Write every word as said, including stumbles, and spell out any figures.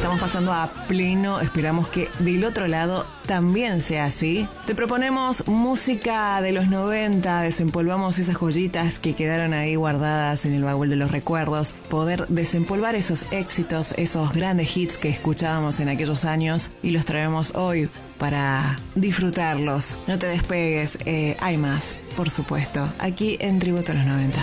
estamos pasando a pleno. Esperamos que del otro lado también sea así. Te proponemos música de los noventa, desempolvamos esas joyitas que quedaron ahí guardadas en el baúl de los recuerdos, poder desempolvar esos éxitos, esos grandes hits que escuchábamos en aquellos años y los traemos hoy para disfrutarlos. No te despegues, eh, hay más, por supuesto, aquí en Tributo a los noventa.